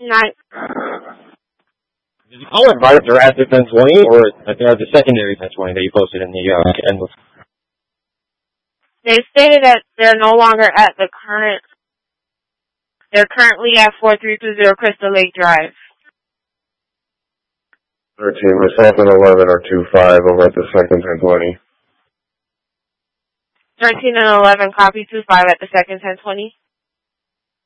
Not. Did you call it right after at the 1020 or at the secondary 1020 that you posted in the endless? They stated that they're no longer at the current. They're currently at 4320 Crystal Lake Drive. 13, myself and 11 are 2-5 over at the second 1020. 13 and 11, copy 25 at the second 1020.